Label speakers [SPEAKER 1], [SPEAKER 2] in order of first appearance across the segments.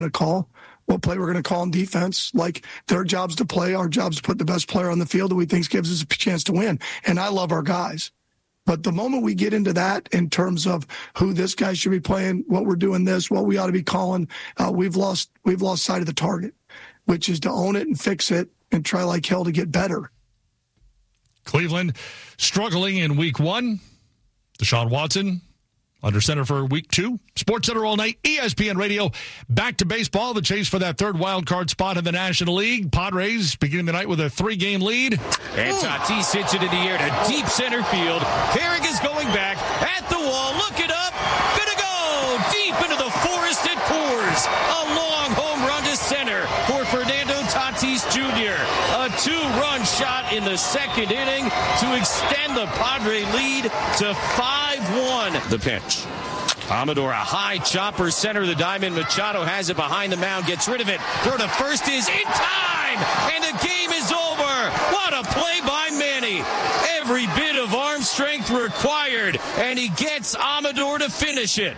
[SPEAKER 1] to call, what play we're going to call in defense. Like, their job's to play, our job's to put the best player on the field that we think gives us a chance to win. And I love our guys. But the moment we get into that in terms of who this guy should be playing, what we're doing this, what we ought to be calling, we've lost sight of the target, which is to own it and fix it and try like hell to get better.
[SPEAKER 2] Cleveland struggling in week 1. Deshaun Watson under center for week 2. Sports Center all night, ESPN Radio. Back to baseball, the chase for that third wild card spot in the National League. Padres beginning the night with a 3-game lead.
[SPEAKER 3] And Tatis hits it in the air to deep center field. Carrick is going back at the wall. Look it up. Gonna go deep into the forest. It pours. A long home run to center for Fernando Tatis Jr. A 2-run shot in the second inning to extend the Padre lead to 5-1. The pitch. Amador, a high chopper, center of the diamond. Machado has it behind the mound, gets rid of it. Throw to first is in time, and the game is over. What a play by Manny. Every bit of arm strength required, and he gets Amador to finish it.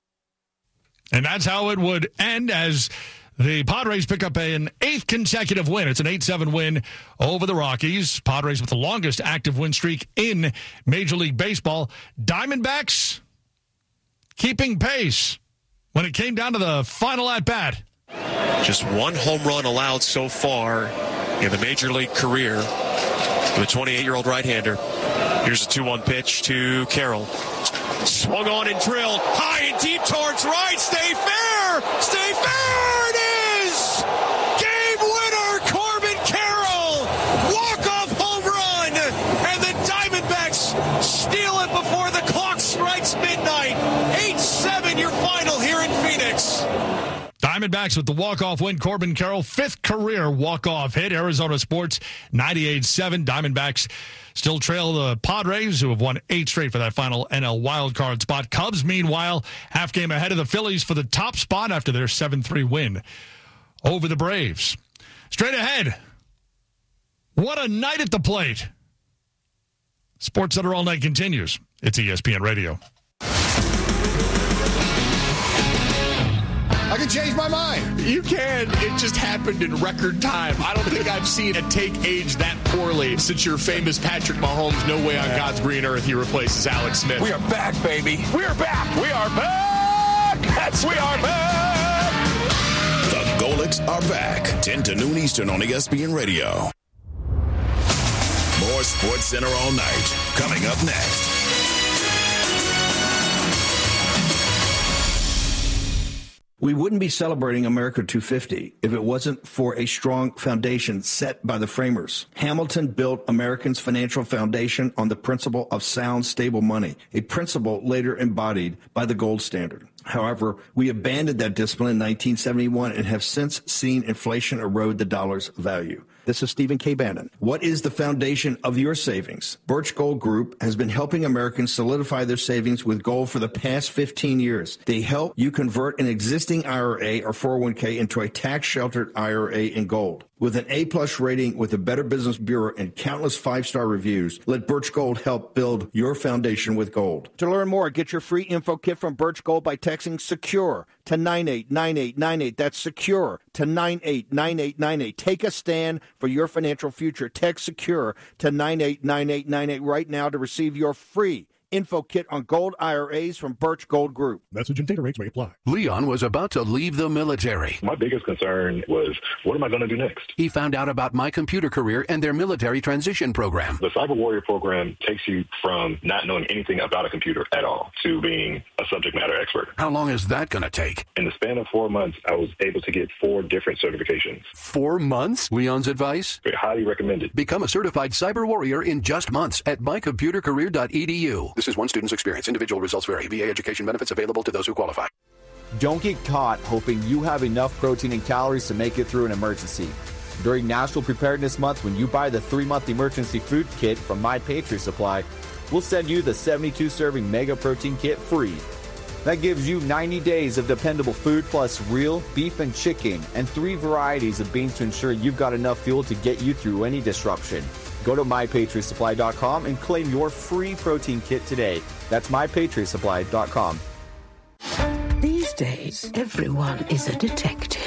[SPEAKER 2] And that's how it would end as the Padres pick up an 8th consecutive win. It's an 8-7 win over the Rockies. Padres with the longest active win streak in Major League Baseball. Diamondbacks keeping pace when it came down to the final at-bat.
[SPEAKER 4] Just one home run allowed so far in the Major League career for the 28-year-old right-hander. Here's a 2-1 pitch to Carroll. Swung on and drilled. High and deep towards right. Stay fair! Stay fair! It is! Game winner, Corbin Carroll! Walk-off home run! And the Diamondbacks steal it before the clock strikes midnight. 8-7 your final here in Phoenix.
[SPEAKER 2] Diamondbacks with the walk-off win. Corbin Carroll, 5th career walk-off hit. Arizona Sports 98-7. Diamondbacks still trail the Padres, who have won 8 straight for that final NL wildcard spot. Cubs, meanwhile, half game ahead of the Phillies for the top spot after their 7-3 win over the Braves. Straight ahead, what a night at the plate. Sports Center all night continues. It's ESPN Radio.
[SPEAKER 5] I can change my mind.
[SPEAKER 6] You can. It just happened in record time. I don't think I've seen a take age that poorly since your famous Patrick Mahomes, no way on God's green earth he replaces Alex Smith.
[SPEAKER 5] We are back, baby.
[SPEAKER 6] We are back. We are back. We are back.
[SPEAKER 7] The Golics are back. 10 to noon Eastern on ESPN Radio. More Sports Center all night. Coming up next.
[SPEAKER 8] We wouldn't be celebrating America 250 if it wasn't for a strong foundation set by the framers. Hamilton built Americans' financial foundation on the principle of sound, stable money, a principle later embodied by the gold standard. However, we abandoned that discipline in 1971 and have since seen inflation erode the dollar's value. This is Stephen K. Bannon. What is the foundation of your savings? Birch Gold Group has been helping Americans solidify their savings with gold for the past 15 years. They help you convert an existing IRA or 401k into a tax-sheltered IRA in gold. With an A-plus rating with the Better Business Bureau and countless 5-star reviews, let Birch Gold help build your foundation with gold. To learn more, get your free info kit from Birch Gold by texting SECURE to 989898. That's SECURE to 989898. Take a stand for your financial future. Text SECURE to 989898 right now to receive your free info kit on gold IRAs from Birch Gold Group.
[SPEAKER 9] Message and data rates may apply.
[SPEAKER 10] Leon was about to leave the military.
[SPEAKER 11] My biggest concern was, what am I going to do next?
[SPEAKER 10] He found out about My Computer Career and their military transition program.
[SPEAKER 11] The Cyber Warrior program takes you from not knowing anything about a computer at all to being a subject matter expert.
[SPEAKER 10] How long is that going to take?
[SPEAKER 11] In the span of 4 months, I was able to get 4 different certifications.
[SPEAKER 10] 4 months? Leon's advice?
[SPEAKER 11] Highly recommended.
[SPEAKER 10] Become a certified cyber warrior in just months at mycomputercareer.edu. This is one student's experience. Individual results vary. VA education benefits available to those who qualify.
[SPEAKER 12] Don't get caught hoping you have enough protein and calories to make it through an emergency. During National Preparedness Month, when you buy the 3-month emergency food kit from My Patriot Supply, we'll send you the 72-serving Mega Protein Kit free. That gives you 90 days of dependable food plus real beef and chicken and 3 varieties of beans to ensure you've got enough fuel to get you through any disruption. Go to MyPatriotSupply.com and claim your free protein kit today. That's MyPatriotSupply.com.
[SPEAKER 13] These
[SPEAKER 9] days, everyone is a detective.